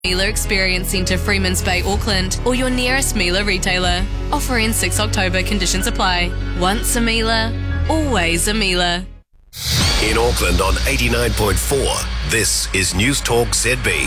Miele Experience Centre, Freemans Bay, Auckland, or your nearest Miele retailer. Offer ends 6 October. Conditions apply. Once a Miele, always a Miele. In Auckland on 89.4, this is News Talk ZB.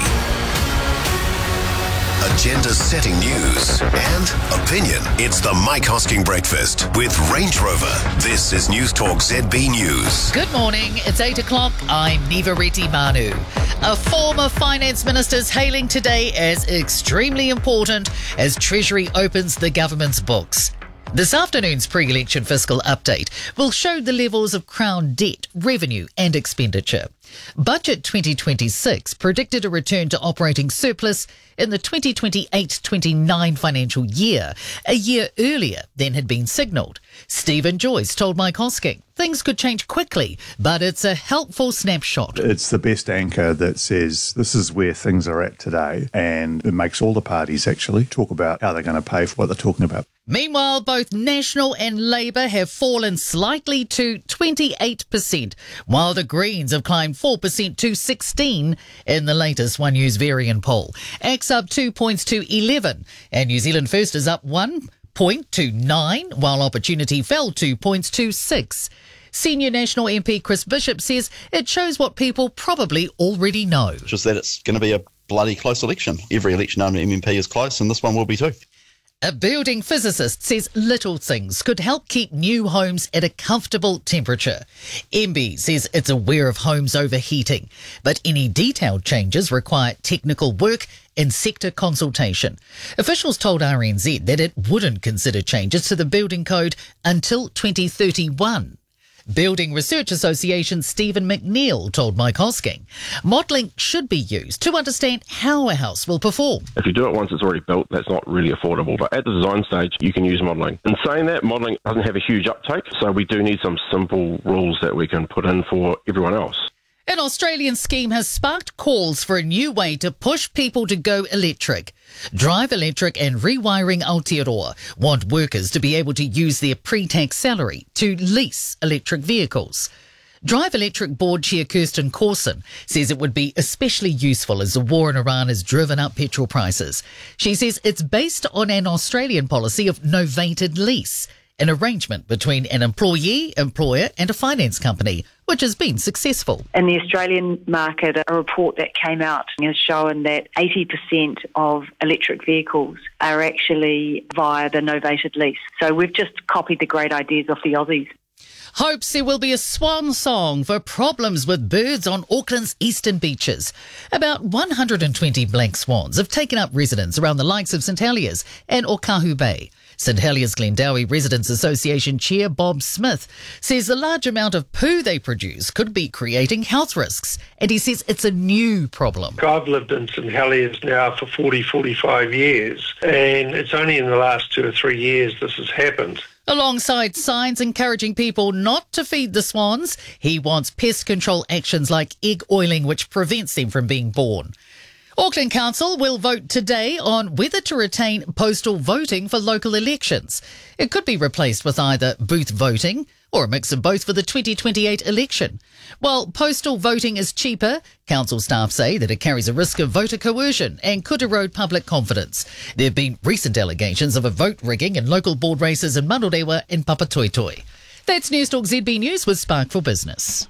Agenda-setting news and opinion. It's the Mike Hosking Breakfast with Range Rover. This is News Talk ZB News. Good morning. It's 8 o'clock. I'm Nivareti Manu. A former finance minister's hailing today as extremely important as Treasury opens the government's books. This afternoon's pre-election fiscal update will show the levels of Crown debt, revenue and expenditure. Budget 2026 predicted a return to operating surplus in the 2028-29 financial year, a year earlier than had been signalled. Stephen Joyce told Mike Hosking things could change quickly, but it's a helpful snapshot. It's the best anchor that says this is where things are at today, and it makes all the parties actually talk about how they're going to pay for what they're talking about. Meanwhile, both National and Labour have fallen slightly to 28%, while the Greens have climbed 4% to 16% in the latest One News Varian poll. ACT's up 2 points to 11, and New Zealand First is up 1 point to 9, while Opportunity fell 2 points to 6. Senior National MP Chris Bishop says it shows what people probably already know. Just that it's going to be a bloody close election. Every election under MMP is close, and this one will be too. A building physicist says little things could help keep new homes at a comfortable temperature. MB says it's aware of homes overheating, but any detailed changes require technical work and sector consultation. Officials told RNZ that it wouldn't consider changes to the building code until 2031. Building Research Association Stephen McNeil told Mike Hosking modelling should be used to understand how a house will perform. If you do it once it's already built, that's not really affordable. But at the design stage, you can use modelling. In saying that, modelling doesn't have a huge uptake, so we do need some simple rules that we can put in for everyone else. An Australian scheme has sparked calls for a new way to push people to go electric. Drive Electric and Rewiring Aotearoa want workers to be able to use their pre-tax salary to lease electric vehicles. Drive Electric Board Chair Kirsten Corson says it would be especially useful as the war in Iran has driven up petrol prices. She says it's based on an Australian policy of novated lease, an arrangement between an employee, employer and a finance company, which has been successful. In the Australian market, a report that came out has shown that 80% of electric vehicles are actually via the novated lease. So we've just copied the great ideas of the Aussies. Hopes there will be a swan song for problems with birds on Auckland's eastern beaches. About 120 black swans have taken up residence around the likes of St Heliers and Okahu Bay. St Heliers Glendowie Residents Association Chair Bob Smith says the large amount of poo they produce could be creating health risks, and he says it's a new problem. I've lived in St Heliers now for 45 years, and it's only in the last 2 or 3 years this has happened. Alongside signs encouraging people not to feed the swans, he wants pest control actions like egg oiling, which prevents them from being born. Auckland Council will vote today on whether to retain postal voting for local elections. It could be replaced with either booth voting or a mix of both for the 2028 election. While postal voting is cheaper, council staff say that it carries a risk of voter coercion and could erode public confidence. There have been recent allegations of a vote rigging in local board races in Manurewa and Papatoetoe. That's News Talk ZB News with Spark for Business.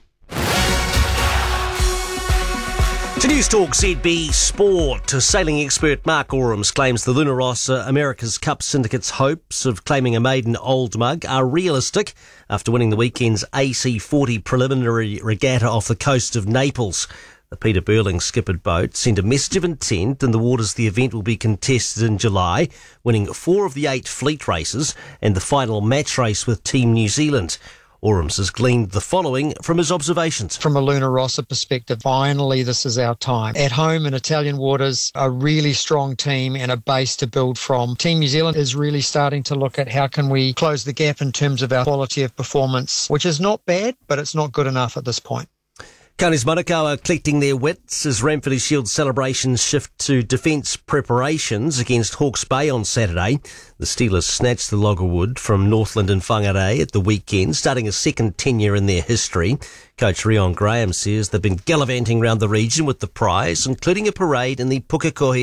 To News Talk ZB Sport, sailing expert Mark Orams claims the Luna Rossa America's Cup Syndicate's hopes of claiming a maiden Old Mug are realistic after winning the weekend's AC40 preliminary regatta off the coast of Naples. The Peter Burling skippered boat sent a message of intent in the waters the event will be contested in July, winning 4 of the 8 fleet races and the final match race with Team New Zealand. Orams has gleaned the following from his observations. From a Luna Rossa perspective, finally this is our time. At home in Italian waters, a really strong team and a base to build from. Team New Zealand is really starting to look at how can we close the gap in terms of our quality of performance, which is not bad, but it's not good enough at this point. Counties Manukau are collecting their wits as Ranfurly Shield celebrations shift to defence preparations against Hawke's Bay on Saturday. The Steelers snatched the Loggerwood from Northland and Whangarei at the weekend, starting a second tenure in their history. Coach Rion Graham says they've been gallivanting around the region with the prize, including a parade in the Pukekohe